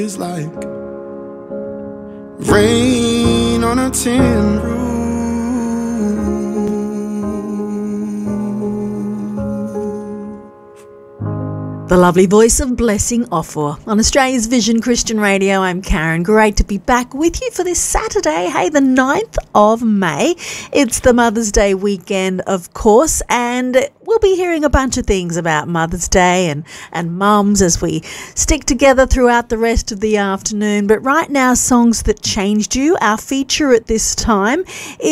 is like rain on a tin roof. The lovely voice of Blessing Offor on Australia's Vision Christian Radio. I'm Karen. Great to be back with you for this Saturday, hey, the 9th of May. It's the Mother's Day weekend, of course, and we'll be hearing a bunch of things about Mother's Day and mums as we stick together throughout the rest of the afternoon. But right now, Songs That Changed You, our feature at this time,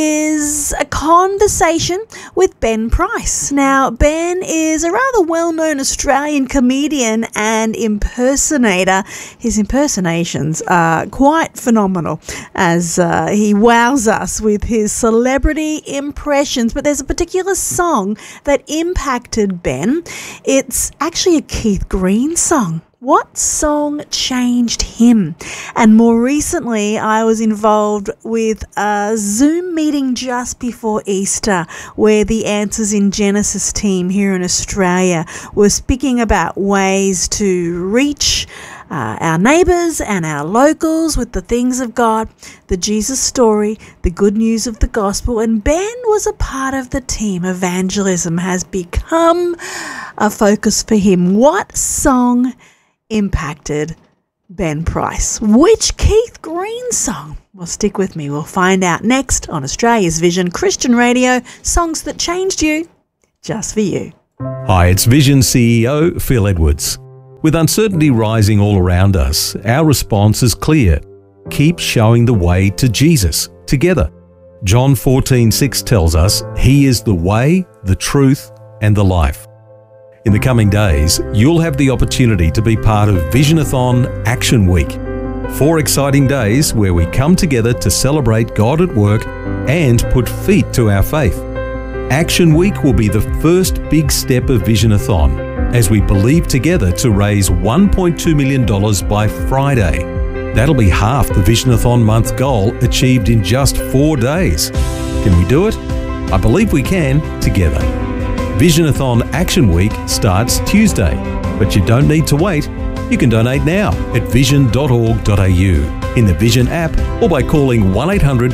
is a conversation with Ben Price. Now, Ben is a rather well-known Australian comedian and impersonator. His impersonations are quite phenomenal as he wows us with his celebrity impressions. But there's a particular song that impacted Ben. It's actually a Keith Green song. What song changed him? And more recently, I was involved with a Zoom meeting just before Easter where the Answers in Genesis team here in Australia were speaking about ways to reach our neighbours and our locals with the things of God, the Jesus story, the good news of the gospel. And Ben was a part of the team. Evangelism has become a focus for him. What song impacted Ben Price? Which Keith Green song? Well, stick with me. We'll find out next on Australia's Vision Christian Radio. Songs that changed you, just for you. Hi, it's Vision CEO Phil Edwards. With uncertainty rising all around us, our response is clear. Keep showing the way to Jesus together. John 14:6 tells us He is the way, the truth, and the life. In the coming days, you'll have the opportunity to be part of Visionathon Action Week. 4 exciting days where we come together to celebrate God at work and put feet to our faith. Action Week will be the first big step of Visionathon as we believe together to raise $1.2 million by Friday. That'll be half the Visionathon month goal achieved in just 4 days. Can we do it? I believe we can together. Visionathon Action Week starts Tuesday, but you don't need to wait. You can donate now at vision.org.au, in the Vision app, or by calling 1800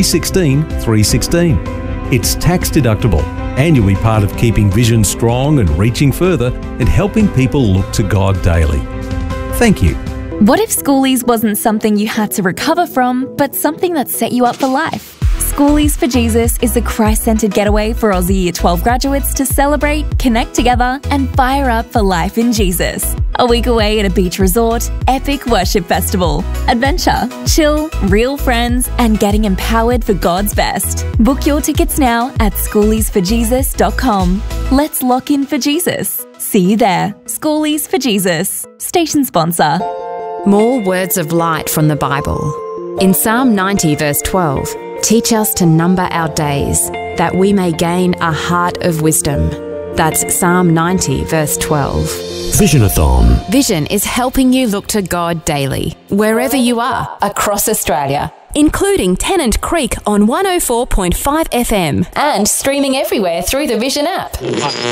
316 316. It's tax deductible, and you'll be part of keeping Vision strong and reaching further and helping people look to God daily. Thank you. What if Schoolies wasn't something you had to recover from, but something that set you up for life? Schoolies for Jesus is a Christ-centered getaway for Aussie Year 12 graduates to celebrate, connect together, and fire up for life in Jesus. A week away at a beach resort, epic worship festival, adventure, chill, real friends, and getting empowered for God's best. Book your tickets now at schooliesforjesus.com. Let's lock in for Jesus. See you there. Schoolies for Jesus. Station sponsor. More words of light from the Bible. In Psalm 90 verse 12, teach us to number our days, that we may gain a heart of wisdom. That's Psalm 90 verse 12. Visionathon. Vision is helping you look to God daily, wherever you are across Australia, including Tennant Creek on 104.5 FM and streaming everywhere through the Vision app.